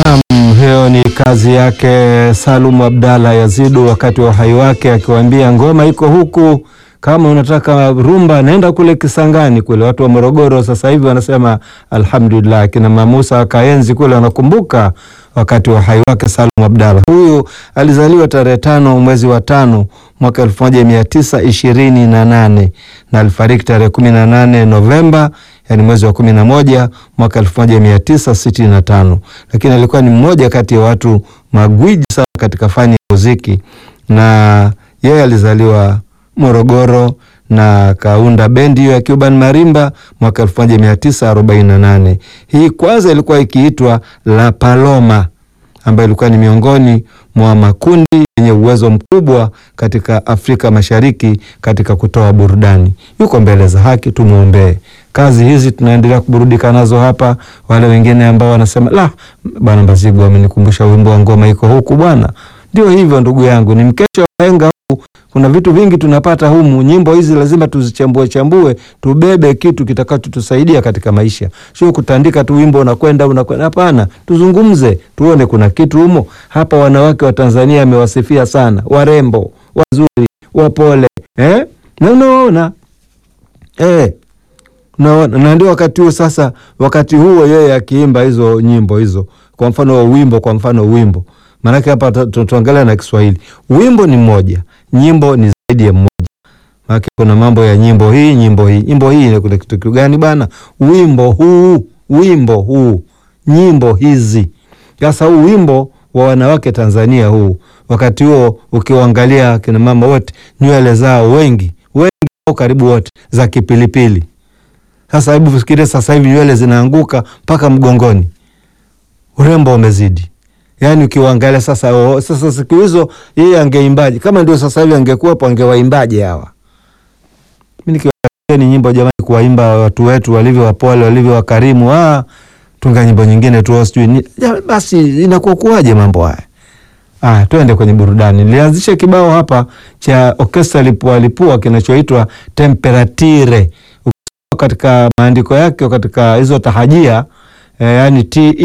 Hiyo ni kazi yake Salum Abdalla Yazidu wakati wa uhai wake, akiwaambia ngoma iko huku, kama unataka rumba nenda kule Kisangani kule. Watu wa Morogoro sasa hivi wanasema alhamdulillah, kina Mamusa Kaenzi kule wanakumbuka wakati wa uhai wake Salum Abdalla. Huyu alizaliwa tarehe 5 mwezi wa 5 mwaka 1928 na alifariki tarehe 18 Novemba, yani mwezi wa 11 mwaka 1965. Lakini alikuwa ni mmoja kati ya watu magwiji sana katika fani ya muziki, na yeye alizaliwa Morogoro na kaunda bendi hiyo ya Cuban Marimba mwaka 1948. Hii kwanza ilikuwa ikiitwa La Paloma, ambayo ilikuwa ni miongoni mwa makundi yenye uwezo mkubwa katika Afrika Mashariki katika kutoa burudani. Yuko mbele za haki, tumuombee. Kazi hizi tunaendelea kuburudika nazo hapa. Wale wengine ambao wanasema la bwana Mbazigu amenikumbusha wimbo wa ngoma iko huku bwana. Ndio hivyo ndugu yangu, ni mkesha wa henga huu. Kuna vitu vingi tunapata humu. Nyimbo hizi lazima tuzichambue, tubebe kitu kitakachotusaidia katika maisha. Sio kutandika tu wimbo unakwenda. Hapana, tuzungumze, tuone kuna kitu humo. Hapa wanawake wa Tanzania amewasifia sana, warembo, wazuri, wapole. Na unaona? Na ndio wakati huo sasa, wakati huo yeye akiimba hizo nyimbo hizo. Kwa mfano wimbo. Maanake hapa tuangalia na Kiswahili. Wimbo ni mmoja, nyimbo ni zaidi ya mmoja. Maana kuna mambo ya nyimbo hii ni kuna kitu gani bana? Wimbo huu, nyimbo hizi. Sasa huu wimbo wa wanawake Tanzania huu, wakati huo ukiangalia kina mama wote nywele zao wengi au karibu wote za kipilipili. Sasa hebu fikiria, sasa hivi nywele zinaanguka mpaka mgongoni. Urembo umezidi. Yaani ukiangalia sasa siku hizo yeye angeimbaje? Kama ndio sasa hivi angekuwepo, angewaimbaje hawa? Mimi nikiwaambia ni nyimbo jamani, kuwaimba watu wetu walivyo wapole, walivyo wakarimu, tunga nyimbo nyingine tu sijui basi inakuwaje mambo haya. Twende kwenye burudani. Nilianzisha kibao hapa cha Orchestra Lipua kinachoitwa Temperature. Katika maandiko yake katika hizo tahajia, yani